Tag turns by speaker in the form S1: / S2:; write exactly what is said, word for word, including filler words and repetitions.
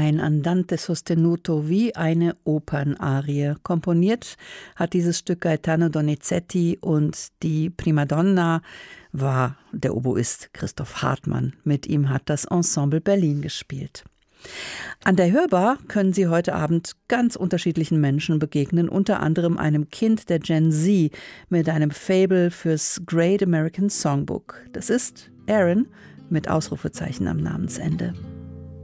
S1: ein Andante sostenuto wie eine Opernarie. Komponiert hat dieses Stück Gaetano Donizetti und die Primadonna war der Oboist Christoph Hartmann. Mit ihm hat das Ensemble Berlin gespielt. An der Hörbar können Sie heute Abend ganz unterschiedlichen Menschen begegnen, unter anderem einem Kind der Gen Z mit einem Faible fürs Great American Songbook. Das ist Aaron mit Ausrufezeichen am Namensende.